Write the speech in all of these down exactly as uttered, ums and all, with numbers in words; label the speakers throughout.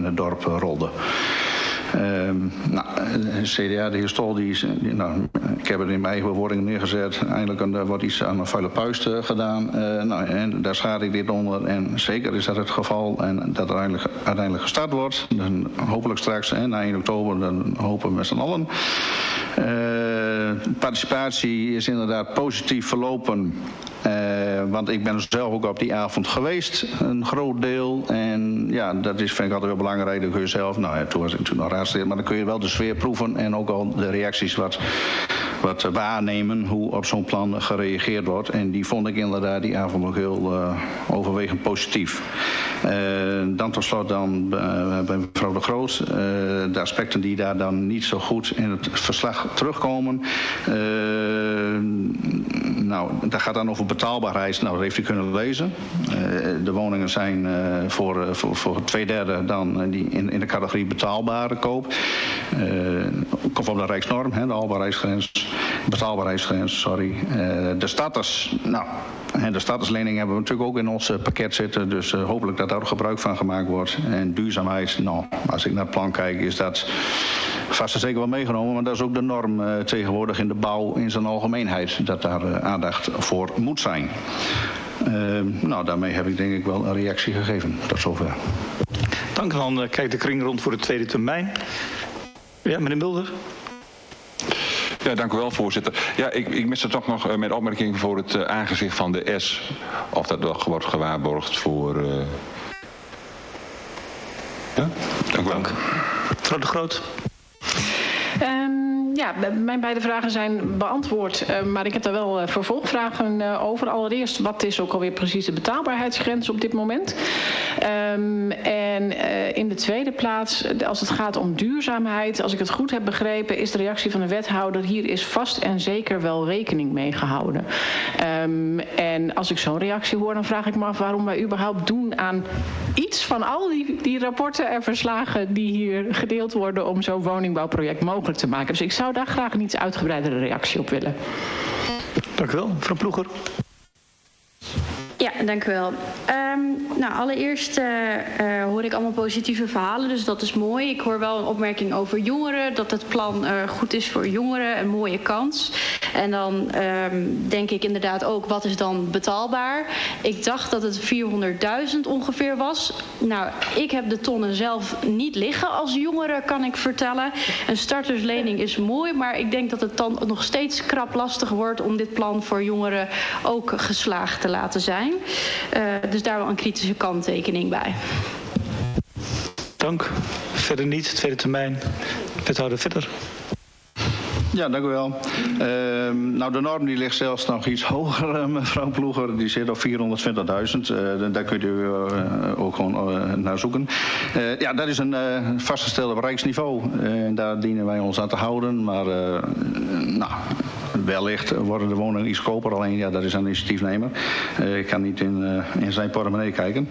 Speaker 1: in het dorp rolde. Um, nou, de C D A, de heer Stol, die is, die, nou, ik heb het in mijn eigen bewoording neergezet. Eindelijk een, er wordt iets aan een vuile puist uh, gedaan. Uh, nou, en daar schaar ik dit onder. En zeker is dat het geval. En dat er uiteindelijk, uiteindelijk gestart wordt. Dan hopelijk straks, hè, na één oktober, dan hopen we met z'n allen. Uh, participatie is inderdaad positief verlopen. Uh, want ik ben zelf ook op die avond geweest, een groot deel. En ja, dat is, vind ik altijd wel belangrijk. Dan kun je zelf, nou ja, toen was ik natuurlijk nog raadslid, maar dan kun je wel de sfeer proeven en ook al de reacties wat, wat waarnemen, hoe op zo'n plan gereageerd wordt. En die vond ik inderdaad die avond ook heel uh, overwegend positief. Uh, dan tot slot dan uh, bij mevrouw de Groot. Uh, de aspecten die daar dan niet zo goed in het verslag terugkomen. Uh, nou, dat gaat dan over betaalbaarheid. Nou, dat heeft u kunnen lezen. Uh, de woningen zijn uh, voor, uh, voor, voor twee derde dan uh, die in, in de categorie betaalbare koop. Uh, conform de Rijksnorm, hè, de haalbaarheidsgrens. Betaalbaarheidsgrens, sorry. Uh, de status, nou, de statuslening hebben we natuurlijk ook in ons uh, pakket zitten. Dus uh, hopelijk dat daar ook gebruik van gemaakt wordt. En duurzaamheid, nou, als ik naar het plan kijk, is dat vast en zeker wel meegenomen. Maar dat is ook de norm uh, tegenwoordig in de bouw in zijn algemeenheid. Dat daar uh, aandacht voor moet zijn. Uh, nou, daarmee heb ik denk ik wel een reactie gegeven. Tot zover.
Speaker 2: Dank. Dan uh, kijkt de kring rond voor de tweede termijn. Ja, meneer Mulder.
Speaker 3: Ja, dank u wel, voorzitter. Ja, ik, ik mis er toch nog uh, met opmerking voor het uh, aangezicht van de S. Of dat wel wordt gewaarborgd voor... Uh... Ja, dank u wel.
Speaker 2: Dank. Mevrouw de Groot.
Speaker 4: Um, ja, mijn beide vragen zijn beantwoord. Uh, maar ik heb daar wel uh, vervolgvragen uh, over. Allereerst, wat is ook alweer precies de betaalbaarheidsgrens op dit moment? Um, en uh, in de tweede plaats, als het gaat om duurzaamheid, als ik het goed heb begrepen, is de reactie van de wethouder: hier is vast en zeker wel rekening mee gehouden. Um, en als ik zo'n reactie hoor, dan vraag ik me af waarom wij überhaupt doen aan iets van al die, die rapporten en verslagen die hier gedeeld worden om zo'n woningbouwproject mogelijk te maken. Dus ik zou daar graag een iets uitgebreidere reactie op willen.
Speaker 2: Dank u wel. Mevrouw Ploeger.
Speaker 5: Ja, dank u wel. Um, nou, allereerst uh, uh, hoor ik allemaal positieve verhalen, dus dat is mooi. Ik hoor wel een opmerking over jongeren, dat het plan uh, goed is voor jongeren, een mooie kans. En dan um, denk ik inderdaad ook, wat is dan betaalbaar? Ik dacht dat het vierhonderdduizend ongeveer was. Nou, ik heb de tonnen zelf niet liggen als jongere, kan ik vertellen. Een starterslening is mooi, maar ik denk dat het dan nog steeds krap lastig wordt om dit plan voor jongeren ook geslaagd te laten zijn. Uh, dus daar wel een kritische kanttekening bij.
Speaker 2: Dank. Verder niet. Tweede termijn. Wethouder verder.
Speaker 1: Ja, dank u wel. Uh, nou, de norm die ligt zelfs nog iets hoger, uh, mevrouw Ploeger. Die zit op vierhonderdtwintigduizend. Uh, daar kunt u uh, ook gewoon uh, naar zoeken. Uh, ja, dat is een uh, vastgestelde bereiksniveau. Uh, en daar dienen wij ons aan te houden. Maar, uh, nou, wellicht worden de woningen iets goedkoper. Alleen, ja, dat is een initiatiefnemer. Uh, ik kan niet in, uh, in zijn portemonnee kijken.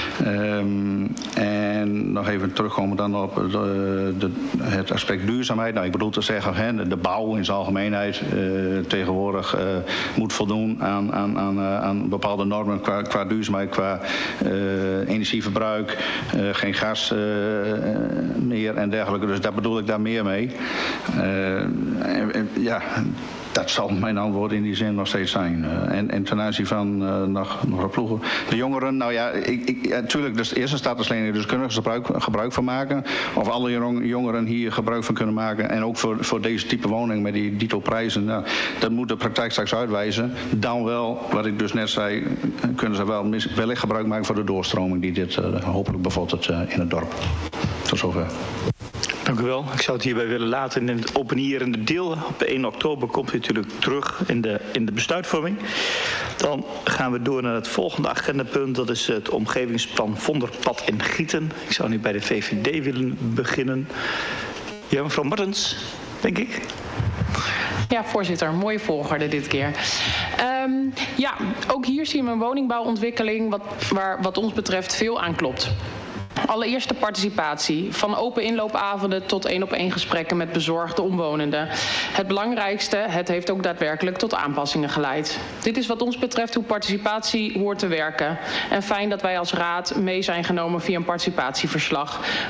Speaker 1: Um, en nog even terugkomen dan op de, de, het aspect duurzaamheid. Nou, ik bedoel te zeggen, hè, de bouw in zijn algemeenheid uh, tegenwoordig uh, moet voldoen aan, aan, aan, uh, aan bepaalde normen qua, qua duurzaamheid, qua uh, energieverbruik, uh, geen gas uh, meer en dergelijke. Dus daar bedoel ik daar meer mee. Uh, en, en, ja, dat zal mijn antwoord in die zin nog steeds zijn. Uh, en, en ten aanzien van uh, nog, nog een ploegen. De jongeren, nou ja, ik, ik, natuurlijk, dus de eerste statuslening, dus kunnen ze gebruik, gebruik van maken. Of alle jongeren hier gebruik van kunnen maken. En ook voor, voor deze type woning met die dito prijzen. Nou, dat moet de praktijk straks uitwijzen. Dan wel, wat ik dus net zei, kunnen ze wel wellicht gebruik maken voor de doorstroming die dit uh, hopelijk bevat uh, in het dorp. Tot zover.
Speaker 2: Dank u wel. Ik zou het hierbij willen laten in het openierende deel. Op de eerste oktober komt u natuurlijk terug in de, in de besluitvorming. Dan gaan we door naar het volgende agendapunt. Dat is het omgevingsplan Vonderpad in Gieten. Ik zou nu bij de V V D willen beginnen. Ja, mevrouw Martens, denk ik.
Speaker 4: Ja, voorzitter. Mooie volgorde dit keer. Um, ja, ook hier zien we een woningbouwontwikkeling wat, waar wat ons betreft veel aan klopt. Allereerst de participatie. Van open inloopavonden tot één op één gesprekken met bezorgde omwonenden. Het belangrijkste, het heeft ook daadwerkelijk tot aanpassingen geleid. Dit is wat ons betreft hoe participatie hoort te werken. En fijn dat wij als raad mee zijn genomen via een participatieverslag.